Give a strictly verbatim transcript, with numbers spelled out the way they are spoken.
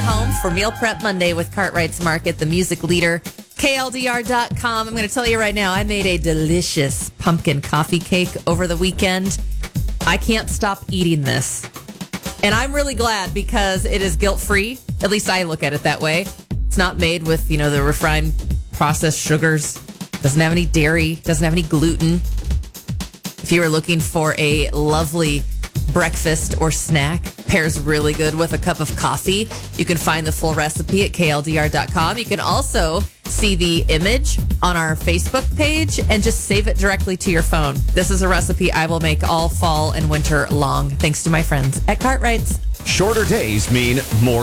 home for Meal Prep Monday with Cartwright's Market, the music leader. K L D R dot com. I'm going to tell you right now, I made a delicious pumpkin coffee cake over the weekend. I can't stop eating this. And I'm really glad because it is guilt-free. At least I look at it that way. It's not made with, you know, the refined processed sugars. Doesn't have any dairy. Doesn't have any gluten. If you are looking for a lovely breakfast or snack, pairs really good with a cup of coffee. You can find the full recipe at K L D R dot com. You can also see the image on our Facebook page and just save it directly to your phone. This is a recipe I will make all fall and winter long, thanks to my friends at Cartwright's. Shorter days mean more